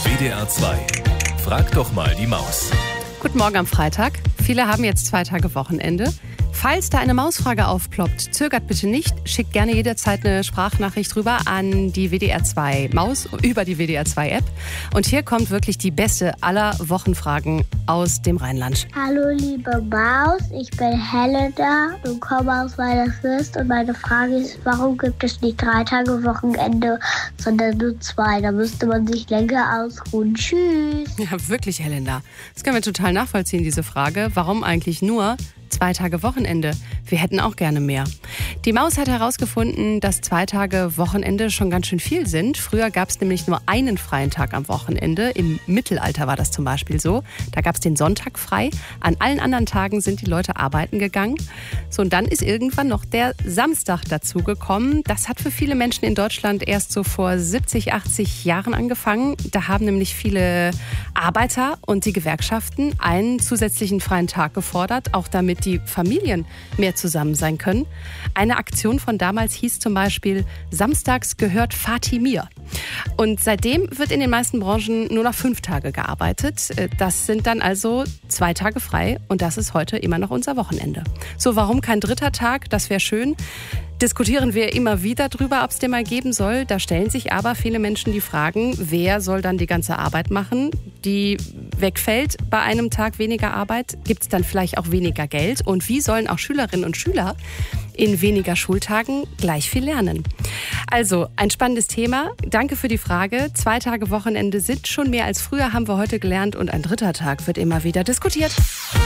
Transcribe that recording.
WDR 2. Frag doch mal die Maus. Guten Morgen am Freitag. Viele haben jetzt 2 Tage Wochenende. Falls da eine Mausfrage aufploppt, zögert bitte nicht. Schickt gerne jederzeit eine Sprachnachricht rüber an die WDR 2 Maus über die WDR 2 App. Und hier kommt wirklich die beste aller Wochenfragen aus dem Rheinland. Hallo liebe Maus, ich bin Helena und komme aus Weilerswist und meine Frage ist, warum gibt es nicht 3 Tage Wochenende, sondern nur 2? Da müsste man sich länger ausruhen. Tschüss. Ja, wirklich, Helena. Das können wir total nachvollziehen, diese Frage. Warum eigentlich nur 2 Tage Wochenende? Wir hätten auch gerne mehr. Die Maus hat herausgefunden, dass 2 Tage Wochenende schon ganz schön viel sind. Früher gab es nämlich nur einen freien Tag am Wochenende. Im Mittelalter war das zum Beispiel so. Da gab es den Sonntag frei. An allen anderen Tagen sind die Leute arbeiten gegangen. So, und dann ist irgendwann noch der Samstag dazugekommen. Das hat für viele Menschen in Deutschland erst so vor 70, 80 Jahren angefangen. Da haben nämlich viele Arbeiter und die Gewerkschaften einen zusätzlichen freien Tag gefordert, auch damit die Familien mehr zusammen sein können. Eine Aktion von damals hieß zum Beispiel Samstags gehört Vati mir. Und seitdem wird in den meisten Branchen nur noch 5 Tage gearbeitet. Das sind dann also 2 Tage frei und das ist heute immer noch unser Wochenende. So, warum kein 3. Tag? Das wäre schön. Diskutieren wir immer wieder drüber, ob es den mal geben soll. Da stellen sich aber viele Menschen die Fragen, wer soll dann die ganze Arbeit machen, die wegfällt bei einem Tag weniger Arbeit? Gibt es dann vielleicht auch weniger Geld? Und wie sollen auch Schülerinnen und Schüler in weniger Schultagen gleich viel lernen? Also ein spannendes Thema. Danke für die Frage. 2 Tage Wochenende sind schon mehr als früher, haben wir heute gelernt. Und ein 3. Tag wird immer wieder diskutiert.